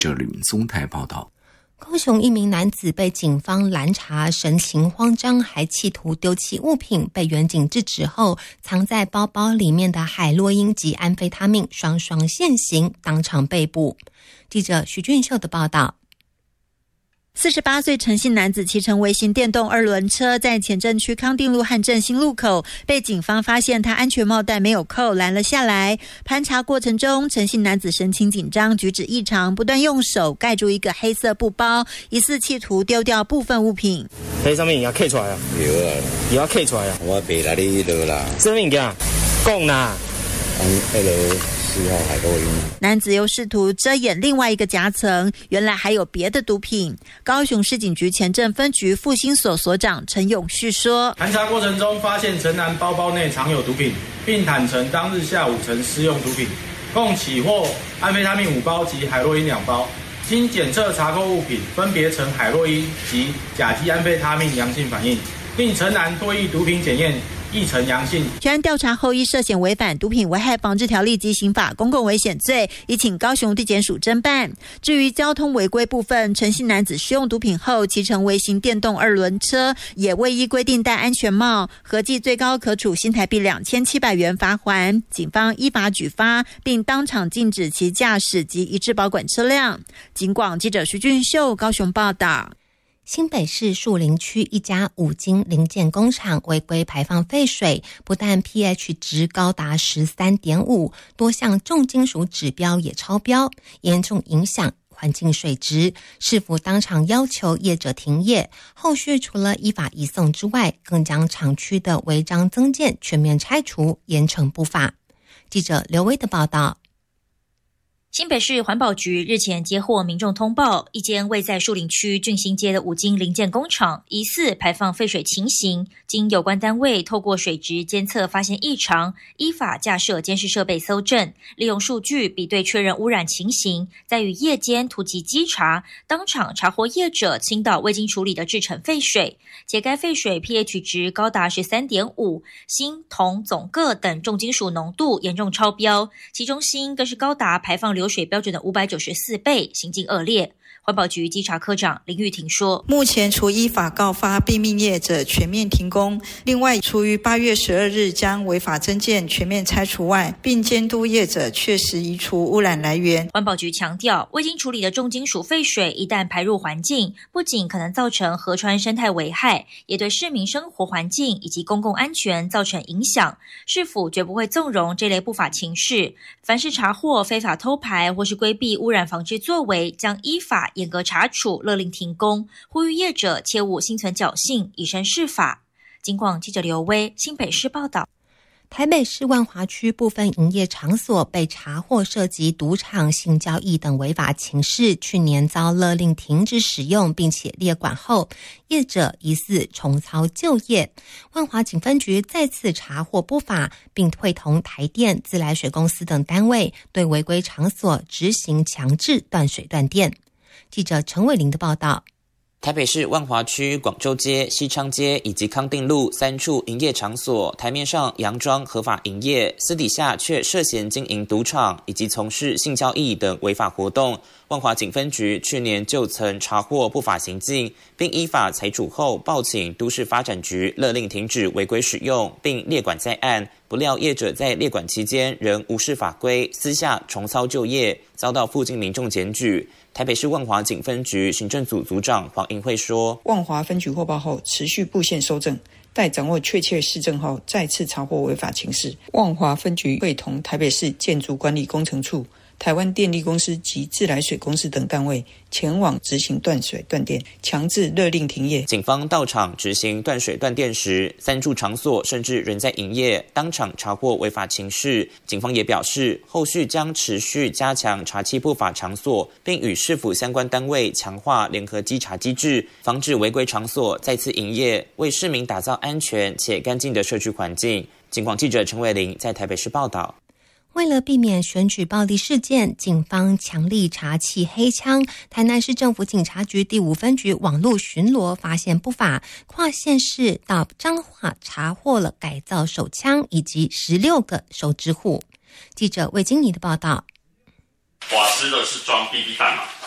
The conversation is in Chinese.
这吕明松台报道。 高雄一名男子被警方拦查，神情慌张，还企图丢弃物品，被员警制止后，藏在包包里面的海洛因及安非他命双双现行，当场被捕。记者徐俊秀的报道。 48岁陈姓男子骑乘微型电动2轮车，在前镇区康定路和振兴路口被警方发现他安全帽带没有扣，拦了下来。盘查过程中，陈姓男子神情紧张，举止异常，不断用手盖住一个黑色布包，疑似企图丢掉部分物品。 迄上面也刻出来啊？ 有啊， 也刻出来啊？ 我袂来你落啦。 什么物件？讲啦。 4号海洛因。 男子又试图遮掩另外一个夹层，原来还有别的毒品。高雄市警局前镇分局复兴所所长陈永旭说， 盘查过程中发现陈男包包内藏有毒品，并坦承当日下午曾施用毒品，共起获安非他命5包及海洛因2包。经检测查扣物品分别呈海洛因及甲基安非他命阳性反应，并陈男多益毒品检验亦呈阳性。 全案调查后，依涉嫌违反毒品危害防治条例及刑法公共危险罪，已请高雄地检署侦办。至于交通违规部分，陈姓男子使用毒品后骑乘微型电动2轮车，也未依规定戴安全帽，合计最高可处新台币2700元罚锾。警方依法举发，并当场禁止其驾驶及移至保管车辆。警广记者徐俊秀高雄报道。 新北市树林区一家五金零件工厂违规排放废水，不但 pH 值高达 13.5， 多项重金属指标也超标，严重影响环境水质。市府当场要求业者停业，后续除了依法移送之外，更将厂区的违章增建全面拆除，严惩不法。记者刘威的报道。 新北市环保局日前接获民众通报，一间位在树林区俊兴街的五金零件工厂疑似排放废水情形，经有关单位透过水质监测发现异常，依法架设监视设备搜证，利用数据比对确认污染情形，在于夜间突击稽查，当场查获业者倾倒未经处理的制成废水，且该废水 pH 值高达 13.5， 锌、铜、总铬等重金属浓度严重超标，其中锌更是高达排放流水标准的594倍，行径恶劣。环保局稽查科长林玉婷说， 目前除依法告发并命业者全面停工，另外除于8月12日将违法增建全面拆除外，并监督业者确实移除污染来源。 环保局强调，未经处理的重金属废水一旦排入环境，不仅可能造成河川生态危害，也对市民生活环境以及公共安全造成影响。市府绝不会纵容这类不法情事，凡是查获非法偷排或是规避污染防治作为，将依法严格查处，勒令停工，呼吁业者切勿心存侥幸，以身试法。警广记者刘威新北市报道。 台北市万华区部分营业场所被查获涉及赌场、性交易等违法情事，去年遭勒令停止使用并且列管后，业者疑似重操旧业。万华警分局再次查获不法，并会同台电、自来水公司等单位对违规场所执行强制断水断电。记者陈伟玲的报道。 台北市万华区广州街、西昌街以及康定路3处营业场所，台面上佯装合法营业，私底下却涉嫌经营赌场以及从事性交易等违法活动。万华警分局去年就曾查获不法行径，并依法裁处后报请都市发展局勒令停止违规使用，并列管在案。不料业者在列管期间仍无视法规，私下重操旧业，遭到附近民众检举。台北市万华警分局行政组组长黄银慧说， 万华分局获报后持续布线搜证，待掌握确切事证后再次查获违法情事。万华分局会同台北市建筑管理工程处、台湾电力公司及自来水公司等单位前往执行断水断电，强制勒令停业。 警方到场执行断水断电时，3处场所甚至仍在营业，当场查获违法情事。警方也表示，后续将持续加强查缉不法场所，并与市府相关单位强化联合稽查机制，防止违规场所再次营业，为市民打造安全且干净的社区环境。警广记者陈伟玲在台北市报道。 为了避免选举暴力事件，警方强力查缉黑枪。台南市政府警察局第5分局网络巡逻发现不法，跨县市到彰化查获了改造手枪以及16个手支户。记者魏金妮的报道。 瓦斯的是装 BB 弹嘛？